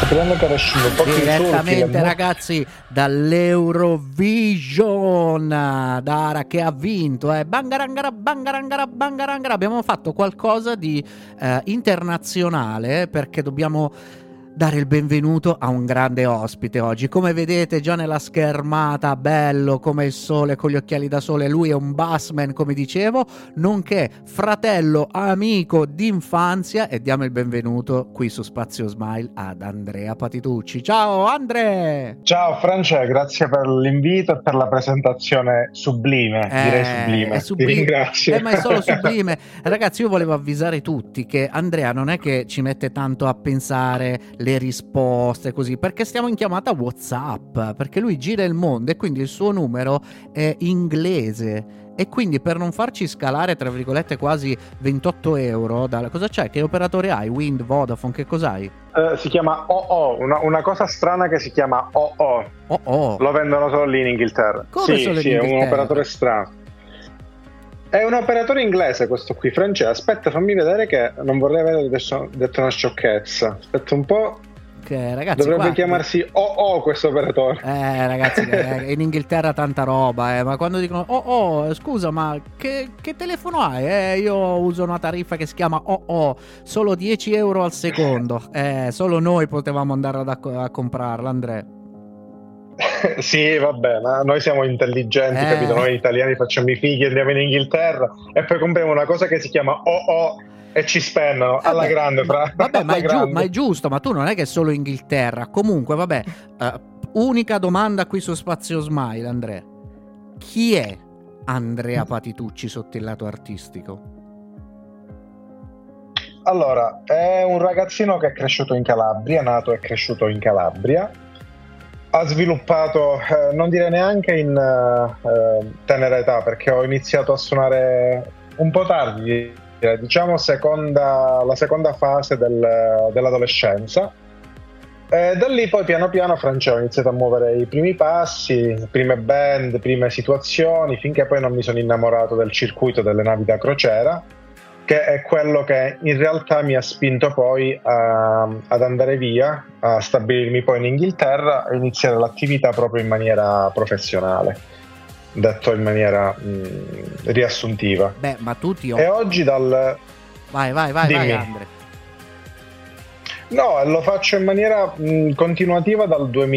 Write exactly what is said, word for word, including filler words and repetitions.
Capiranno che era scimo, un po' più direttamente ragazzi dall'Eurovision, Dara che ha vinto, eh. Bangarangara, bangarangara, bangarangara. Abbiamo fatto qualcosa di eh, internazionale perché dobbiamo dare il benvenuto a un grande ospite oggi. Come vedete già nella schermata, bello come il sole con gli occhiali da sole, lui è un bassman, come dicevo, nonché fratello, amico d'infanzia, e diamo il benvenuto qui su Spazio Smile ad Andrea Patitucci. Ciao Andre! Ciao Francia, grazie per l'invito e per la presentazione sublime, eh, direi sublime. È sublime. Ti ringrazio. Eh, ma è solo sublime. Ragazzi, io volevo avvisare tutti che Andrea non è che ci mette tanto a pensare le risposte così, perché stiamo in chiamata WhatsApp, perché lui gira il mondo e quindi il suo numero è inglese, e quindi per non farci scalare tra virgolette quasi ventotto euro da, cosa c'è? Che operatore hai? Wind, Vodafone, che cos'hai? Uh, si chiama O O, una, una cosa strana che si chiama O O. Oh oh. Lo vendono solo lì in Inghilterra. Come sì, solo in sì, Inghilterra? È un operatore strano. È un operatore inglese questo qui, Francia. Aspetta, fammi vedere che non vorrei aver detto una sciocchezza. Aspetta un po'. Che, ragazzi, dovrebbe qua... chiamarsi O O questo operatore. Eh ragazzi, in Inghilterra tanta roba, eh, ma quando dicono oh oh scusa ma che, che telefono hai? Eh, io uso una tariffa che si chiama oh oh, solo dieci euro al secondo, eh, solo noi potevamo andare ad a, a comprarla, Andrea. Sì, vabbè, ma noi siamo intelligenti, eh. capito? Noi italiani facciamo i fighi, andiamo in Inghilterra e poi compriamo una cosa che si chiama O O e ci spendono alla vabbè, grande, fra. Vabbè, ma è, grande. Giu- ma è giusto, ma tu non è che è solo Inghilterra. Comunque, vabbè, uh, unica domanda qui su Spazio Smile, Andrea. Chi è Andrea Patitucci sotto il lato artistico? Allora, è un ragazzino che è cresciuto in Calabria, nato e cresciuto in Calabria. Ha sviluppato, eh, non dire neanche in eh, tenera età, perché ho iniziato a suonare un po' tardi, diciamo seconda, la seconda fase del, dell'adolescenza. E da lì poi piano piano Francia ho iniziato a muovere i primi passi, prime band, prime situazioni, finché poi non mi sono innamorato del circuito delle navi da crociera, che è quello che in realtà mi ha spinto poi a, ad andare via, a stabilirmi poi in Inghilterra e iniziare l'attività proprio in maniera professionale, detto in maniera mh, riassuntiva. Beh, ma tu ti ho... E oggi dal... Vai, vai, vai, Dimmi. vai, Andre. No, lo faccio in maniera mh, continuativa dal duemila.